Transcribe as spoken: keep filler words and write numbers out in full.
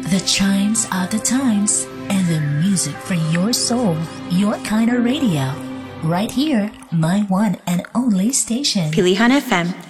The chimes of the times and the music for your soul, your kind of radio. Right here, my one and only station. Pilihan F M